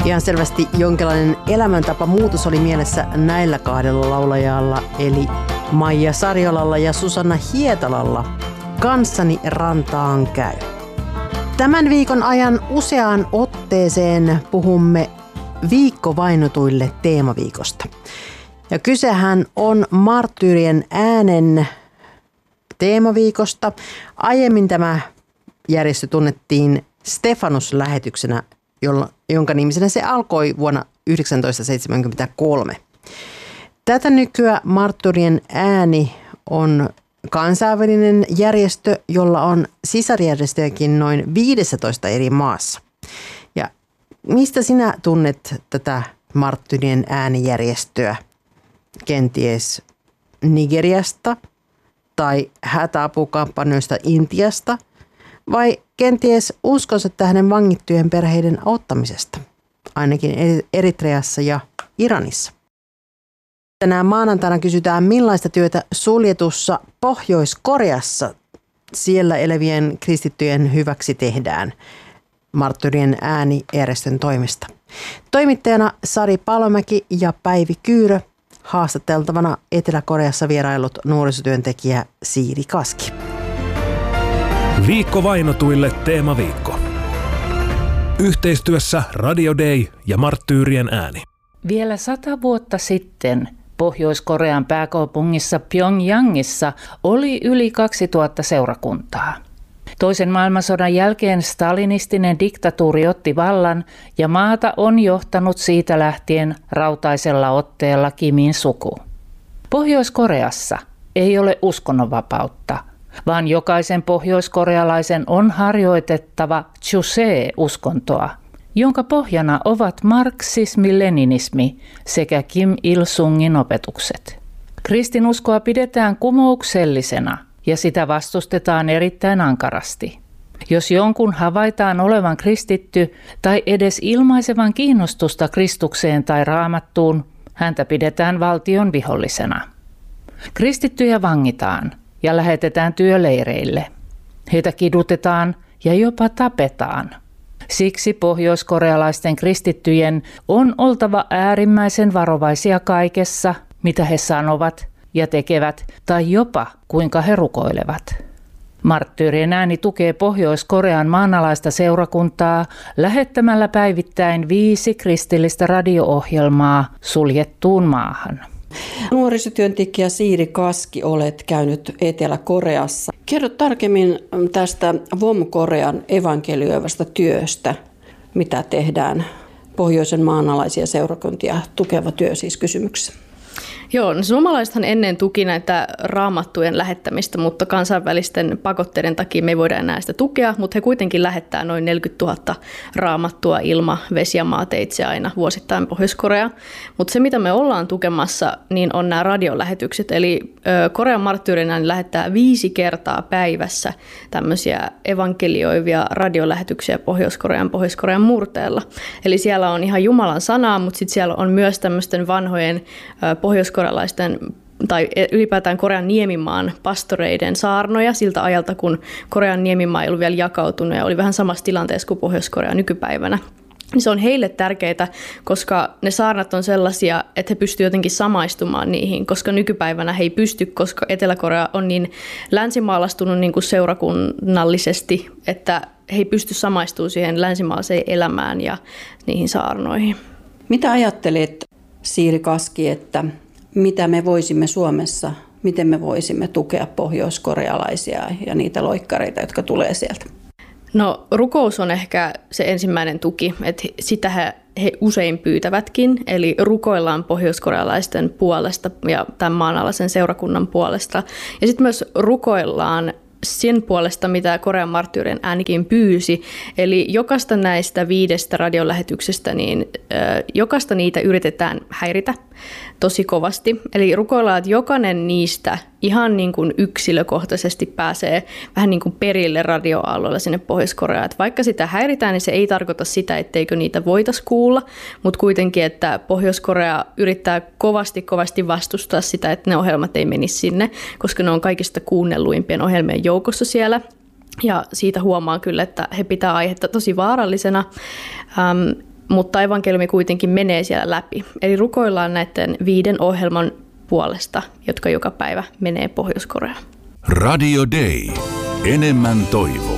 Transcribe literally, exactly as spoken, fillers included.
Ihan selvästi jonkinlainen elämäntapa muutos oli mielessä näillä kahdella laulajalla, eli Maija Sarjolalla ja Susanna Hietalalla. Kanssani rantaan käy. Tämän viikon ajan useaan otteeseen puhumme viikkovainotuille teemaviikosta. Ja kysehän on Marttyyrien äänen teemaviikosta. Aiemmin tämä järjestö tunnettiin Stefanus-lähetyksenä, jolla, jonka nimisenä se alkoi vuonna tuhatyhdeksänsataaseitsemänkymmentäkolme. Tätä nykyään Marttyyrien ääni on kansainvälinen järjestö, jolla on sisarjärjestöjäkin noin viidessätoista eri maassa. Ja mistä sinä tunnet tätä Marttyyrien äänijärjestöä? Kenties Nigeriasta tai hätäapukampanjoista Intiasta vai kenties uskonsa tähden vangittujen perheiden auttamisesta, ainakin Eritreassa ja Iranissa. Tänään maanantaina kysytään, millaista työtä suljetussa Pohjois-Koreassa siellä elävien kristittyjen hyväksi tehdään Marttyyrien ääni-järjestön toimesta. Toimittajana Sari Palomäki ja Päivi Kyyrö, haastateltavana Etelä-Koreassa vierailut nuorisotyöntekijä Siiri Kaski. Viikkovainotuille teemaviikko. Yhteistyössä Radio Day ja Marttyyrien ääni. Vielä sata vuotta sitten Pohjois-Korean pääkaupungissa Pyongyangissa oli yli kaksituhatta seurakuntaa. Toisen maailmansodan jälkeen stalinistinen diktatuuri otti vallan ja maata on johtanut siitä lähtien rautaisella otteella Kimin suku. Pohjois-Koreassa ei ole uskonnonvapautta, vaan jokaisen pohjoiskorealaisen on harjoitettava Chusee-uskontoa, jonka pohjana ovat marksismi-leninismi sekä Kim Il-sungin opetukset. Kristinuskoa pidetään kumouksellisena ja sitä vastustetaan erittäin ankarasti. Jos jonkun havaitaan olevan kristitty tai edes ilmaisevan kiinnostusta Kristukseen tai Raamattuun, häntä pidetään valtion vihollisena. Kristittyjä vangitaan ja lähetetään työleireille. Heitä kidutetaan ja jopa tapetaan. Siksi pohjoiskorealaisten kristittyjen on oltava äärimmäisen varovaisia kaikessa, mitä he sanovat ja tekevät, tai jopa kuinka he rukoilevat. Marttyyrien ääni tukee Pohjois-Korean maanalaista seurakuntaa lähettämällä päivittäin viisi kristillistä radio-ohjelmaa suljettuun maahan. Nuorisotyöntekijä Siiri Kaski, olet käynyt Etelä-Koreassa. Kerro tarkemmin tästä V O M-Korean evankelioivasta työstä, mitä tehdään pohjoisen maanalaisia seurakuntia tukeva työ siis kysymyksessä. Joo, no suomalaisethan ennen tuki näitä raamattujen lähettämistä, mutta kansainvälisten pakotteiden takia me ei voida enää sitä tukea, mutta he kuitenkin lähettää noin neljäkymmentätuhatta raamattua ilma, vesi ja maateitse aina vuosittain Pohjois-Koreaan. Mutta se, mitä me ollaan tukemassa, niin on nämä radiolähetykset, eli Korean Marttyyrinä lähettää viisi kertaa päivässä tämmöisiä evankelioivia radiolähetyksiä Pohjois-Korean Pohjois-Korean murteella. Eli siellä on ihan Jumalan sanaa, mutta sitten siellä on myös tämmöisten vanhojen pohjois korealaisten tai ylipäätään Korean niemimaan pastoreiden saarnoja siltä ajalta, kun Korean niemimaa ei ollut vielä jakautunut ja oli vähän samassa tilanteessa kuin Pohjois-Korea nykypäivänä. Se on heille tärkeää, koska ne saarnat on sellaisia, että he pystyvät jotenkin samaistumaan niihin, koska nykypäivänä he ei pysty, koska Etelä-Korea on niin länsimaalastunut niin kuin seurakunnallisesti, että he ei pysty samaistumaan siihen länsimaalaiseen elämään ja niihin saarnoihin. Mitä ajattelet, Siiri Kaski, että mitä me voisimme Suomessa, miten me voisimme tukea pohjoiskorealaisia ja niitä loikkareita, jotka tulee sieltä? No rukous on ehkä se ensimmäinen tuki, että sitä he, he usein pyytävätkin, eli rukoillaan pohjoiskorealaisten puolesta ja tämän maanalaisen seurakunnan puolesta. Ja sitten myös rukoillaan sen puolesta, mitä Korean Marttyyrien äänikin pyysi. Eli jokaista näistä viidestä radiolähetyksestä, niin ö, jokaista niitä yritetään häiritä tosi kovasti. Eli rukoillaan, että jokainen niistä ihan niin kuin yksilökohtaisesti pääsee vähän niin kuin perille radioaalloilla sinne Pohjois-Koreaan. Että vaikka sitä häiritään, niin se ei tarkoita sitä, etteikö niitä voitaisi kuulla, mutta kuitenkin, että Pohjois-Korea yrittää kovasti kovasti vastustaa sitä, että ne ohjelmat ei menisi sinne, koska ne on kaikista kuunnelluimpien ohjelmien joukossa siellä. Ja siitä huomaa kyllä, että he pitää aihetta tosi vaarallisena. Ähm, mutta evankeliumi kuitenkin menee siellä läpi. Eli rukoillaan näiden viiden ohjelman puolesta, jotka joka päivä menee Pohjois-Koreaan. Radio Day. Enemmän toivoa.